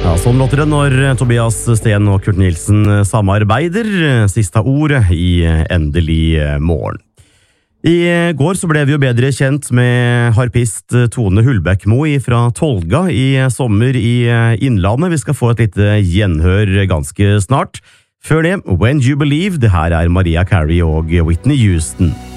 Ja, sånn låter det når Tobias Sten og Kurt Nilsen samarbeider. Siste ordet i Endelig morgen. I går så ble vi jo bedre kjent med harpist Tone Hulbækmo fra Tolga i sommer i Innlandet. Vi skal få et lite gjenhør ganske snart. Før det, When You Believe, det her er Mariah Carey og Whitney Houston.